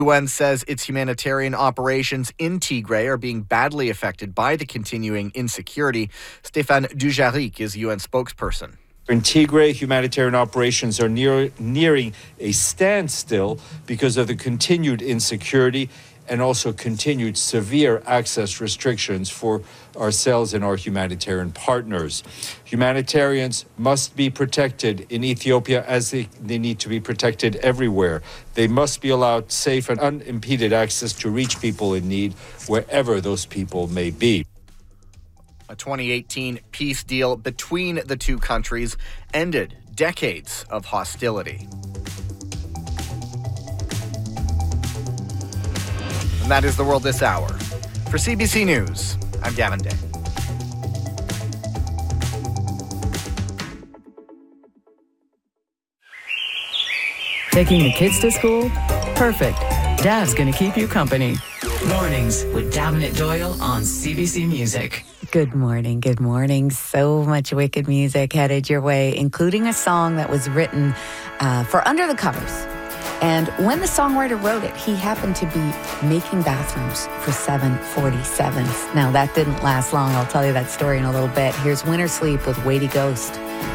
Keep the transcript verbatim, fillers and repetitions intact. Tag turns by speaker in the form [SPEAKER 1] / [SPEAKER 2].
[SPEAKER 1] U N says its humanitarian operations in Tigray are being badly affected by the continuing insecurity. Stéphane Dujarric is U N spokesperson.
[SPEAKER 2] In Tigray, humanitarian operations are near, nearing a standstill because of the continued insecurity and also continued severe access restrictions for ourselves and our humanitarian partners. Humanitarians must be protected in Ethiopia as they, they need to be protected everywhere. They must be allowed safe and unimpeded access to reach people in need wherever those people may be.
[SPEAKER 1] A twenty eighteen peace deal between the two countries ended decades of hostility. And that is the world this hour. For C B C News, I'm Gavin Day.
[SPEAKER 3] Taking the kids to school? Perfect. Dad's going to keep you company. Mornings with Davenant Doyle on C B C Music.
[SPEAKER 4] Good morning, good morning. So much wicked music headed your way, including a song that was written uh, for Under the Covers. And when the songwriter wrote it, he happened to be making bathrooms for seven forty-sevens. Now, that didn't last long. I'll tell you that story in a little bit. Here's Winter Sleep with Weighty Ghost.